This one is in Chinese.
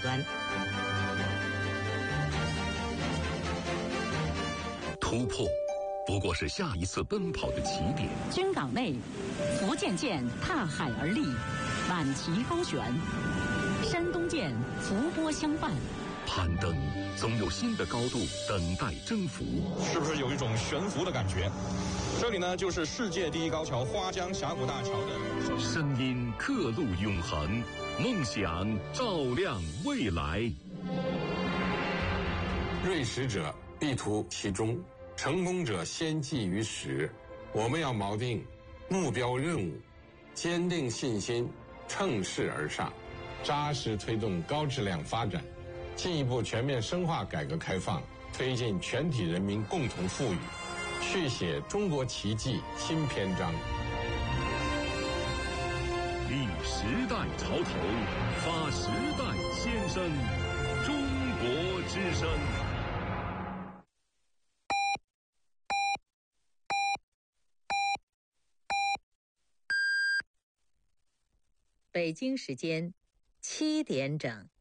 端。 突破不过是下一次奔跑的起点。 军港内，福建舰踏海而立，满旗高悬；山东舰伏波相伴。 攀登总有新的高度等待征服， 是不是有一种悬浮的感觉？这里呢，就是世界第一高桥花江峡谷大桥的声音刻录永恒，梦想照亮未来。 锐识者必图其中，成功者先记于始。我们要锚定目标任务，坚定信心，乘势而上，扎实推动高质量发展，进一步全面深化改革开放，推进全体人民共同富裕，续写中国奇迹新篇章。 立时代潮头，发时代先声，中国之声。 北京时间7点整。